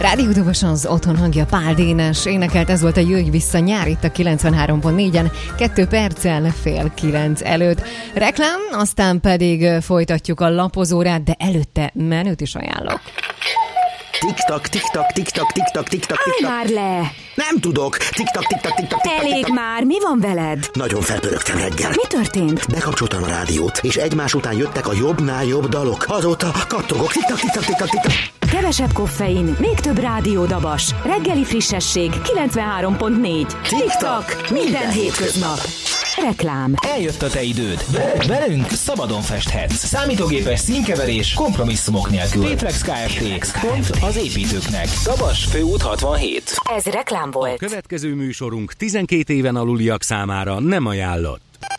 Rádió Doboson az otthon hangja Pál Dénes énekelt, ez volt a Jöjj vissza nyár itt a 93.4-en, 2 perccel 8:30 előtt. Reklám, aztán pedig folytatjuk a lapozórát, de előtte menüt is ajánlok. Tik-tak, tik-tak, tik-tak, tik-tak, tik-tak, tik-tak. Állj már le! Nem tudok! Tik-tak, tik-tak, tik-tak, tik-tak. Elég már, mi van veled? Nagyon felpörögtem reggel. Mi történt? Bekapcsoltam a rádiót, és egymás után jöttek a jobbnál jobb dalok. Azóta kattogok. Tik-tak, tik-tak, tik-tak, tik-tak. Kevesebb koffein, még több rádiódabas. Reggeli frissesség 93.4. Tik-tak, minden hétköznap. Reklám. Eljött a te időd. Velünk szabadon festhetsz. Számítógépes színkeverés kompromisszumok nélkül. Téflex Kft. Pont az építőknek. Dabas, Főút 67. Ez reklám A volt. következő műsorunk 12 éven aluliak számára nem ajánlott.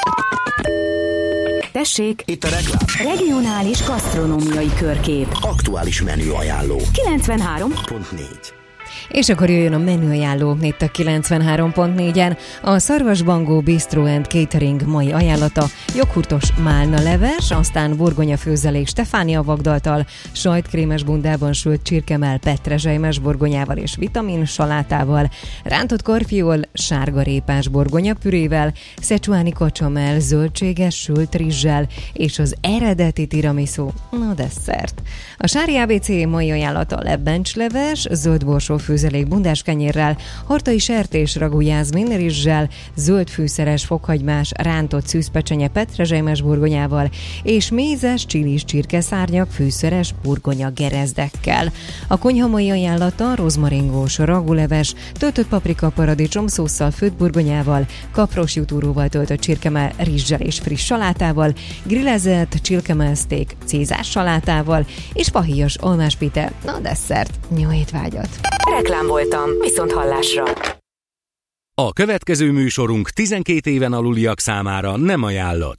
Tessék, Itt a reklám. regionális gasztronómiai körkép. Aktuális menü ajánló. 93. 4. És akkor jöjjön a menüajánló itt a 93.4-en. A Szarvasbangó Bistro and Catering mai ajánlata joghurtos málna leves, aztán burgonya főzelék Stefánia vagdaltal, sajtkrémes bundában sült csirkemell petrezselymes burgonyával és vitamin salátával, rántott karfiol sárgarépás burgonya pürével, szecsuáni kacsamell zöldséges sült rizssel és az eredeti tiramisu, a desszert. A Sári ABC mai ajánlata lebbencsleves, zöldborsó főzelék bundáskenyérrel, hortai sertés ragú jászmin rizssel, zöld fűszeres fokhagymás rántott szűzpecsenye petrezselymes burgonyával és mézes csilis csirkeszárnyak fűszeres burgonya gerezdekkel. A konyha mai ajánlata rozmaringós ragúleves, töltött paprika paradicsom szósszal főtt burgonyával, kapros jutúróval töltött csirkemell rizssel és friss salátával, grillezett csirkemell steak cézár salátával és fahéjas almáspite, a desszert. Jó étvágyat! Reklám voltam, viszont hallásra. A következő műsorunk 12 éven aluliak számára nem ajánlott.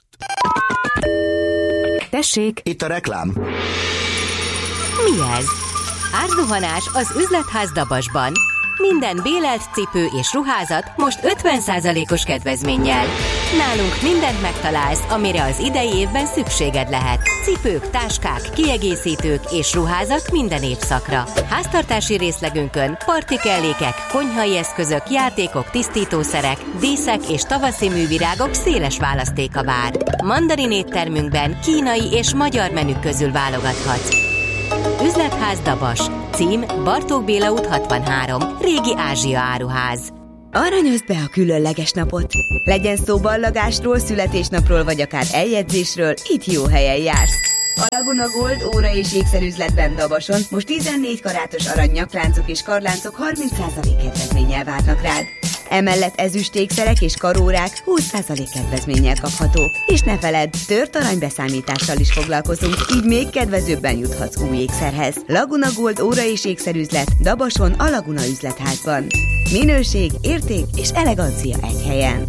Tessék, Itt a reklám. Mi ez? Árzuhanás az üzletház Dabasban. Minden bélelt cipő és ruházat most 50%-os kedvezménnyel. Nálunk mindent megtalálsz, amire az idei évben szükséged lehet. Cipők, táskák, kiegészítők és ruházat minden évszakra. Háztartási részlegünkön partikellékek, konyhai eszközök, játékok, tisztítószerek, díszek és tavaszi művirágok széles választéka vár. Mandarin éttermünkben kínai és magyar menük közül válogathatsz. Üzletház Dabas. Cím Bartók Béla út 63. Régi Ázsia áruház. Aranyozd be a különleges napot! Legyen szó ballagásról, születésnapról vagy akár eljegyzésről, itt jó helyen jársz. A Laguna Gold óra és ékszerüzletben Dabason most 14 karátos arany nyakláncok és karláncok 30% kedvezménnyel várnak rád. Emellett ezüstékszerek és karórák 20% kedvezménnyel kaphatók. És ne feledd, tört aranybeszámítással is foglalkozunk, így még kedvezőbben juthatsz új ékszerhez. Laguna Gold óra és ékszerüzlet Dabason a Laguna üzletházban. Minőség, érték és elegancia egy helyen.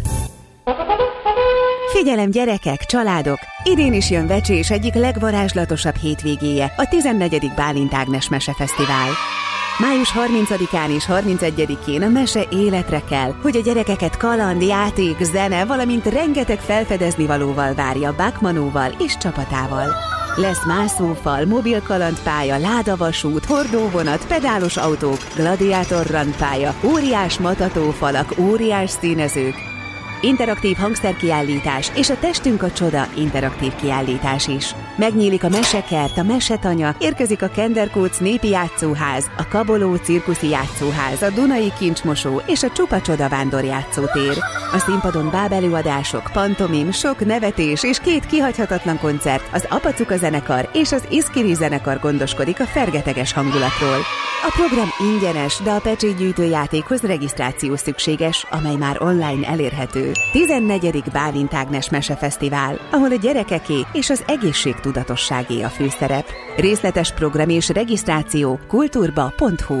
Figyelem gyerekek, családok! Idén is jön Vecsés egyik legvarázslatosabb hétvégéje, a 14. Bálint Ágnes Mesefesztivál. Május 30-án és 31-én a mese életre kell, hogy a gyerekeket kaland, játék, zene, valamint rengeteg felfedeznivalóval várja Bachmanóval és csapatával. Lesz mászófal, mobil kalandpálya, ládavasút, hordóvonat, pedálos autók, gladiátor randpálya, óriás matatófalak, óriás színezők, interaktív hangszerkiállítás és a Testünk a csoda interaktív kiállítás is. Megnyílik a mesekert, a mesetanya, érkezik a Kenderkóc népi játszóház, a Kaboló cirkuszi játszóház, a Dunai kincsmosó és a Csupa Csoda vándorjátszótér. A színpadon bábelőadások, pantomim, sok nevetés és 2 kihagyhatatlan koncert, az Apacuka zenekar és az Iszkiri zenekar gondoskodik a fergeteges hangulatról. A program ingyenes, de a pecsétgyűjtő játékhoz regisztráció szükséges, amely már online elérhető. 14. Bálint Ágnes Mesefesztivál, ahol a gyerekeké és az egészségtudatosságé a főszerep. Részletes program és regisztráció kulturba.hu.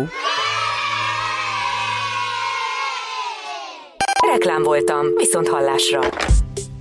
reklám voltam, viszont hallásra.